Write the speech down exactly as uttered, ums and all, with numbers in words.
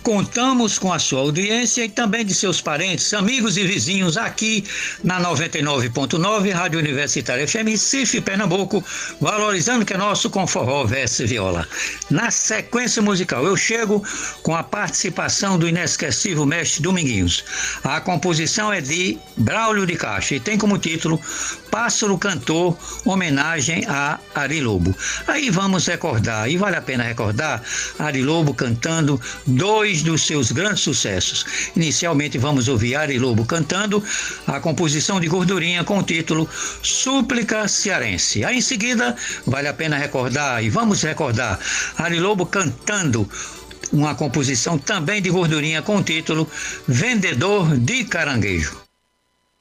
Contamos com a sua audiência e também de seus parentes, amigos e vizinhos aqui na noventa e nove ponto nove, Rádio Universitária F M, Recife, Pernambuco, valorizando que é nosso com forró, verso e viola. Na sequência musical, eu chego com a participação do inesquecível mestre Dominguinhos. A composição é de Braulio de Castro e tem como título Pássaro Cantor, homenagem a Ari Lobo. Aí vamos recordar, e vale a pena recordar, Ari Lobo cantando dois dos seus grandes sucessos. Inicialmente vamos ouvir Ari Lobo cantando a composição de Gordurinha com o título Súplica Cearense. Aí em seguida vale a pena recordar, e vamos recordar, Ari Lobo cantando uma composição também de Gordurinha com o título Vendedor de Caranguejo.